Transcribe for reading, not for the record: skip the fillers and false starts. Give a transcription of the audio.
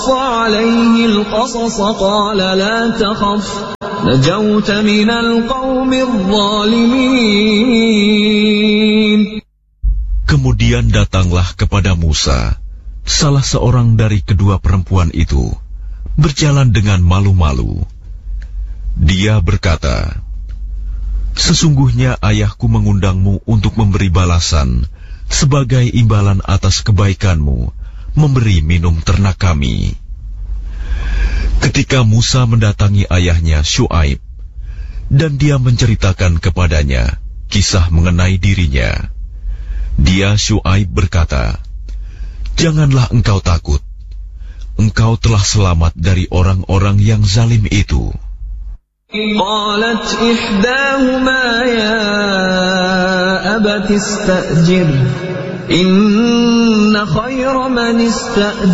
عليه القصص قال لا تخف نجوت من القوم الظالمين. Kemudian datanglah kepada Musa salah seorang dari kedua perempuan itu, berjalan dengan malu-malu. Dia berkata, "Sesungguhnya ayahku mengundangmu untuk memberi balasan sebagai imbalan atas kebaikanmu, memberi minum ternak kami." Ketika Musa mendatangi ayahnya Syuaib, dan dia menceritakan kepadanya kisah mengenai dirinya, dia Syuaib berkata, "Janganlah engkau takut. Engkau telah selamat dari orang-orang yang zalim itu." قالت إحداهما يا أبت استأجره إن خير من استأجرت